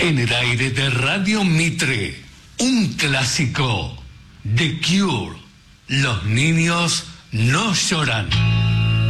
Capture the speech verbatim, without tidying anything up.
En el aire de Radio Mitre, un clásico, The Cure, Los niños no lloran.